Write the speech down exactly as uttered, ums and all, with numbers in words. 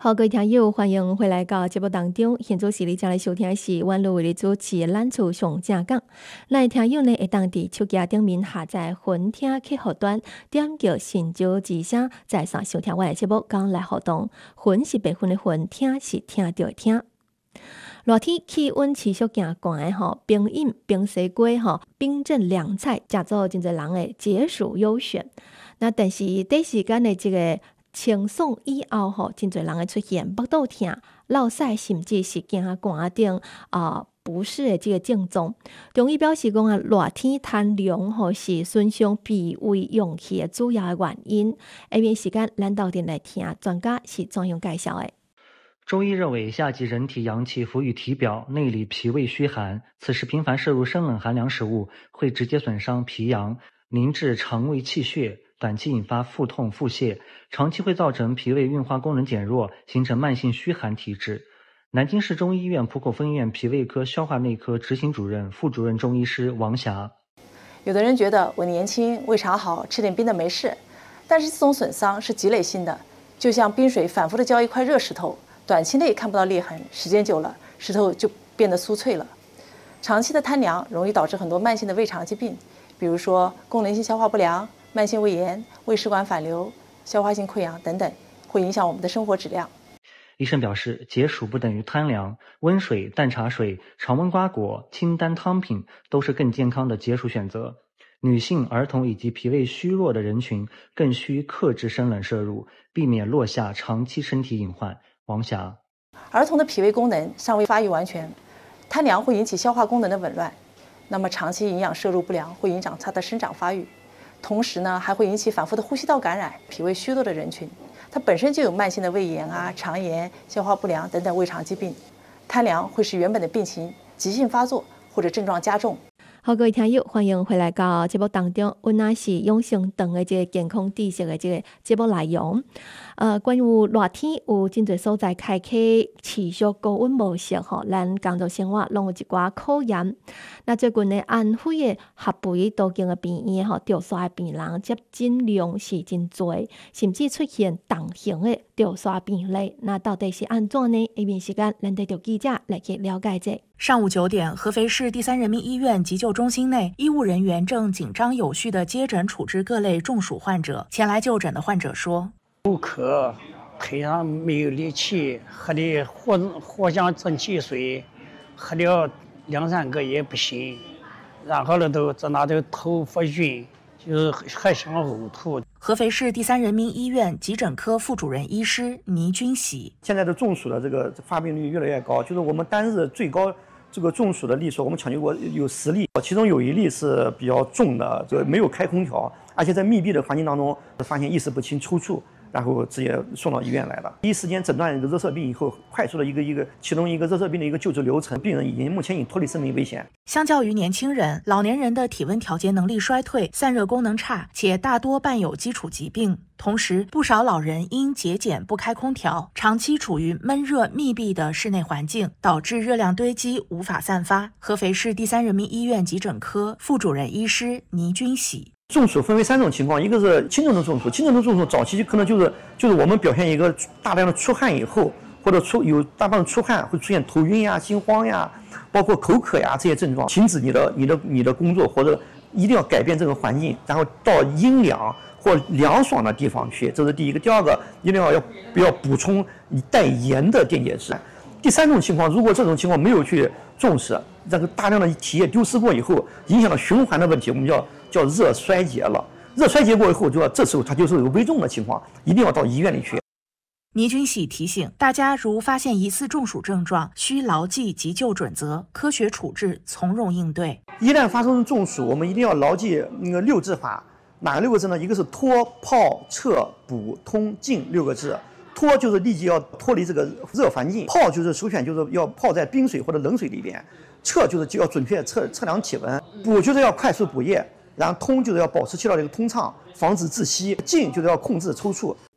好，各位听友，欢迎回来到节目当中。现在是你将来收听的是阮路为你主持的咱厝上正讲。咱的听友呢，会当伫手机顶面下载分听客户端，点叫新招之声，在线收听我的节目，讲来互动。分是白分的分，听是听到的听。热天气温持续行悬的吼，冰饮、冰西瓜吼、冰镇凉菜，食做真侪人的解暑优选。那但是短时间的这个清爽以后吼，真侪人会出现腹肚痛、落屎，甚至是惊寒等啊不适的这个症状。中医表示讲啊，热天贪凉吼是损伤脾胃阳气的主要的原因。下面时间咱到底来听专家是怎样介绍的。 中医认为，夏季人体阳气浮于体表，内里脾胃虚寒，此时频繁摄入生冷寒凉食物，会直接损伤脾阳，凝滞肠胃气血，短期引发腹痛、腹泻，长期会造成脾胃运化功能减弱，形成慢性虚寒体质。南京市中医院浦口分院脾胃科消化内科执行主任、副主任中医师王霞。 有的人觉得我年轻，胃肠好，吃点冰的没事，但是这种损伤是积累性的，就像冰水反复的浇一块热石头，短期内看不到裂痕，时间久了，石头就变得酥脆了。长期的贪凉容易导致很多慢性的胃肠疾病，比如说功能性消化不良、慢性胃炎、胃食管反流、消化性溃疡等等，会影响我们的生活质量。 医生表示，解暑不等于贪凉，温水、淡茶水、常温瓜果、清淡汤品都是更健康的解暑选择。女性、儿童以及脾胃虚弱的人群更需克制生冷摄入，避免落下长期身体隐患。王霞， 儿童的脾胃功能尚未发育完全，贪凉会引起消化功能的紊乱，那么长期营养摄入不良会影响他的生长发育，同时呢还会引起反复的呼吸道感染。脾胃虚弱的人群，它本身就有慢性的胃炎啊、肠炎、消化不良等等胃肠疾病，贪凉会使原本的病情急性发作或者症状加重。 好，各位听友，欢迎回来到节目当中。阮那是养生堂的这个健康知识的这个节目内容。呃，关于热天有真侪所在开启持续高温模式吼，咱工作生活拢有一寡考验。那最近呢，安徽的合肥多间的病院吼，掉刷的病人接诊量是真多，甚至出现重型的掉刷病例。那到底是安怎呢？下面时间，咱带着记者来去了解这。 上午九点，合肥市第三人民医院急救中心内，医务人员正紧张有序地接诊处置各类中暑患者。前来就诊的患者说：“ 口渴，腿上没有力气，喝的藿藿香正气水，喝了两三个也不行，然后呢都在那都头发晕，就是还想呕吐。” 合肥市第三人民医院急诊科副主任医师倪君喜：“ 现在的中暑的这个发病率越来越高，就是我们单日最高。这个中暑的例数，我们抢救过有十例，其中有一例是比较重的，这个没有开空调，而且在密闭的环境当中发现意识不清、抽搐，然后直接送到医院来了。第一时间诊断一个热射病以后，快速的一个一个启动一个热射病的一个救治流程，病人已经目前已经脱离生命危险。 相较于年轻人，老年人的体温调节能力衰退、散热功能差，且大多伴有基础疾病。同时，不少老人因节俭不开空调，长期处于闷热密闭的室内环境，导致热量堆积无法散发。合肥市第三人民医院急诊科副主任医师倪君喜：“ 中暑分为三种情况，一个是轻重的中暑，轻重的中暑早期可能就是就是我们表现一个大量的出汗以后，或者出有大量的出汗会出现头晕呀、心慌呀，包括口渴呀这些症状，停止你的你的你的工作，或者一定要改变这个环境，然后到阴凉或凉爽的地方去，这是第一个。第二个，一定要要不要补充带盐的电解质。第三种情况，如果这种情况没有去重视，这个大量的体液丢失过以后，影响了循环的问题，我们叫叫热衰竭了。热衰竭过以后，就要这时候它就是有危重的情况，一定要到医院里去。” 倪君喜提醒大家，如发现疑似中暑症状，需牢记急救准则，科学处置，从容应对。 一旦发生中暑，我们一定要牢记那个六字法。哪个六个字呢？一个是脱、泡、撤、补、通、静六个字。脱就是立即要脱离这个热环境，泡就是首选就是要泡在冰水或者冷水里边，撤就是就要准确测测量体温，补就是要快速补液，然后通就是要保持气道的一个通畅，防止窒息，静就是要控制抽搐。